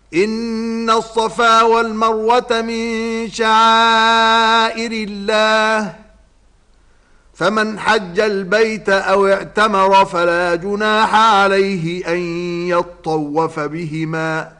إن الصفا والمروة من شعائر الله، فمن حج البيت أو اعتمر فلا جناح عليه أن يطوف بهما،